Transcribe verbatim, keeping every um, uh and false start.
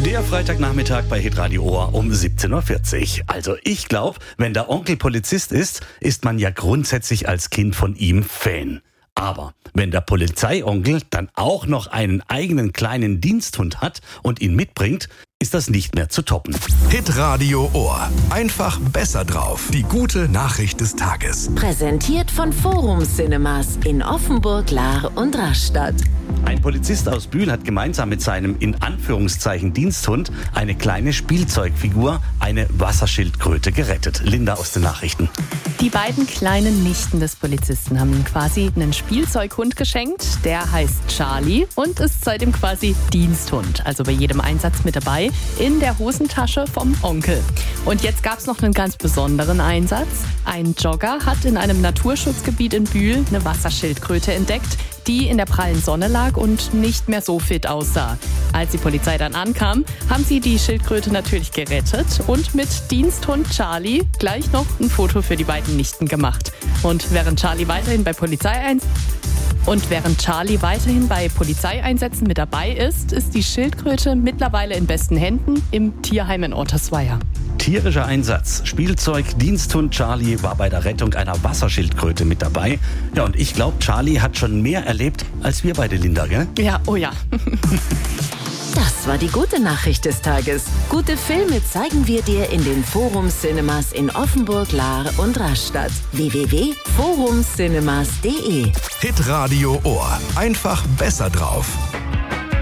Der Freitagnachmittag bei Hitradio Ohr um siebzehn Uhr vierzig. Also ich glaube, wenn der Onkel Polizist ist, ist man ja grundsätzlich als Kind von ihm Fan. Aber wenn der Polizeionkel dann auch noch einen eigenen kleinen Diensthund hat und ihn mitbringt, ist das nicht mehr zu toppen. Hitradio Ohr. Einfach besser drauf. Die gute Nachricht des Tages. Präsentiert von Forum Cinemas in Offenburg, Lahr und Rastatt. Ein Polizist aus Bühl hat gemeinsam mit seinem in Anführungszeichen Diensthund eine kleine Spielzeugfigur, eine Wasserschildkröte, gerettet. Linda aus den Nachrichten. Die beiden kleinen Nichten des Polizisten haben ihm quasi einen Spielzeughund geschenkt. Der heißt Charlie und ist seitdem quasi Diensthund. Also bei jedem Einsatz mit dabei in der Hosentasche vom Onkel. Und jetzt gab es noch einen ganz besonderen Einsatz. Ein Jogger hat in einem Naturschutzgebiet in Bühl eine Wasserschildkröte entdeckt, die in der prallen Sonne lag und nicht mehr so fit aussah. Als die Polizei dann ankam, haben sie die Schildkröte natürlich gerettet und mit Diensthund Charlie gleich noch ein Foto für die beiden Nichten gemacht. Und während Charlie weiterhin bei Polizeieinsatz Und während Charlie weiterhin bei Polizeieinsätzen mit dabei ist, ist die Schildkröte mittlerweile in besten Händen im Tierheim in Ottersweier. Tierischer Einsatz. Spielzeug, Diensthund Charlie war bei der Rettung einer Wasserschildkröte mit dabei. Ja, und ich glaube, Charlie hat schon mehr erlebt als wir beide, Linda, gell? Ja, oh ja. Das war die gute Nachricht des Tages. Gute Filme zeigen wir dir in den Forum Cinemas in Offenburg, Lahr und Rastatt. w w w punkt forum cinemas punkt d e Hitradio Ohr. Einfach besser drauf.